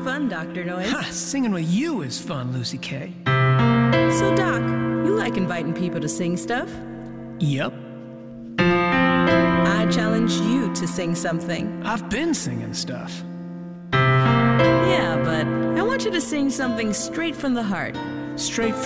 fun, Dr. Noise. Ha, singing with you is fun, Lucy Kay. So, Doc, you like inviting people to sing stuff? Yep. I challenge you to sing something. I've been singing stuff. Yeah, but I want you to sing something straight from the heart. Straight